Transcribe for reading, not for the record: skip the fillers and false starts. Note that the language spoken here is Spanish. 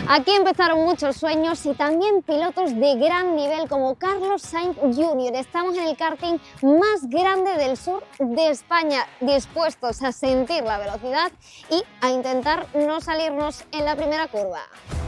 Aquí empezaron muchos sueños y también pilotos de gran nivel como Carlos Sainz Jr. Estamos en el karting más grande del sur de España, dispuestos a sentir la velocidad y a intentar no salirnos en la primera curva.